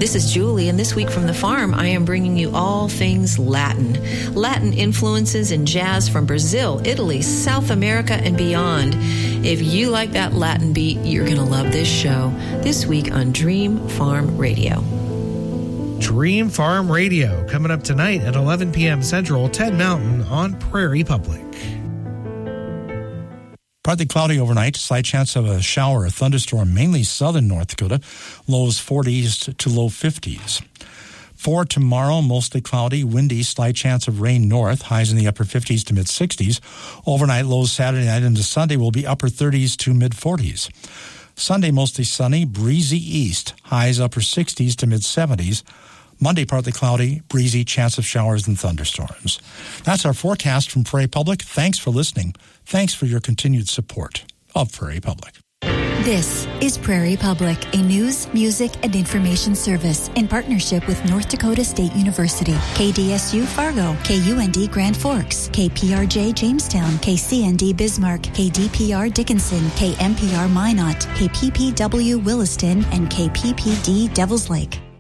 This is Julie, and this week from the farm, I am bringing you all things Latin. Latin influences and jazz from Brazil, Italy, South America, and beyond. If you like that Latin beat, you're going to love this show. This week on Dream Farm Radio. Dream Farm Radio, coming up tonight at 11 p.m. Central, 10 Mountain on Prairie Public. Partly cloudy overnight, slight chance of a shower or thunderstorm, mainly southern North Dakota, lows 40s to low 50s. For tomorrow, mostly cloudy, windy, slight chance of rain north, highs in the upper 50s to mid 60s. Overnight lows Saturday night into Sunday will be upper 30s to mid 40s. Sunday, mostly sunny, breezy east, highs upper 60s to mid 70s. Monday, partly cloudy, breezy, chance of showers and thunderstorms. That's our forecast from Prairie Public. Thanks for listening. Thanks for your continued support of Prairie Public. This is Prairie Public, a news, music, and information service in partnership with North Dakota State University, KDSU Fargo, KUND Grand Forks, KPRJ Jamestown, KCND Bismarck, KDPR Dickinson, KMPR Minot, KPPW Williston, and KPPD Devils Lake.